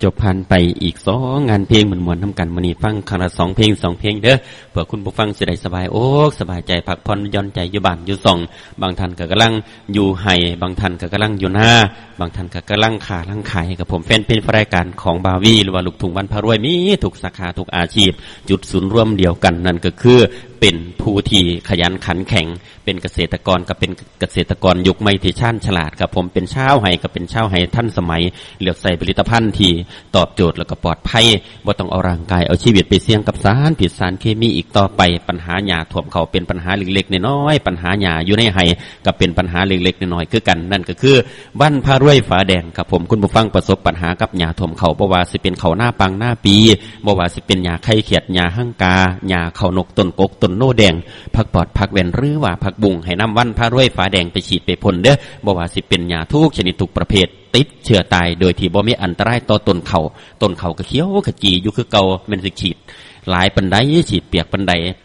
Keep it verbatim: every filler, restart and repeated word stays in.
จบผ่านไปอีกสองงานเพลงเหมือนมวนทำกันมื้อนี้ฟังครั้งละสองเพลงสองเพลงเด้อเพื่อคุณผู้ฟังสิได้สบายอกสบายใจพักผ่อนหย่อนใจอยู่บ้านอยู่ซ่องบางท่านก็กำลังอยู่ไห้บางท่านก็กำลังอยู่หน้าบางท่านก็กำลังขาลังขายกับผมแฟนเพลงรายการของบาวีหรือว่าลูกทุ่งวันพารวยมีทุกสาขาทุกอาชีพจุดศูนย์รวมเดียวกันนั่นก็คือเป็นผู้ที่ขยันขันแข็งเป็นเกษตรกรก็เป็นเกษตรกรยุคใหม่ที่ชาญฉลาดครับผมเป็นชาวไห้ก็เป็นชาวไห้ทันสมัยเลือกใส่ผลิตภัณฑ์ที่ตอบโจทย์แล้วก็ปลอดภัยบ่ต้องเอาร่างกายเอาชีวิตไปเสี่ยงกับสารพิษสารเคมีอีกต่อไปปัญหาหญ้าท่วมเขาเป็นปัญหาเล็กๆน้อยๆปัญหาหญ้าอยู่ในไห้ก็เป็นปัญหาเล็กๆน้อยๆคือกันนั่นก็คือวันพารวยฝาแดงครับผมคุณผู้ฟังประสบปัญหากับหญ้าท่วมเขาบ่ว่าสิเป็นเขาหน้าปังหน้าปีบ่ว่าสิเป็นหญ้าไข่เขียดหญ้าหั่งกาหญ้าเขานกต้นกกต้นโนแดงผักปอดผักแว่นหรือว่าผักบุ้งให้นำวันพารวยฝาแดงไปฉีดไปพ่นเด้อบ่ว่าสิเป็นหญ้าทุกชนิดทุกประเภทติดเชื้อตายโดยที่บ่มีอันตรายต่อต้นเขาต้นเขาก็เขียวขจีอยู่คือเก่าแม่นสิฉีดหลายปานใดฉีดเปียกปานใด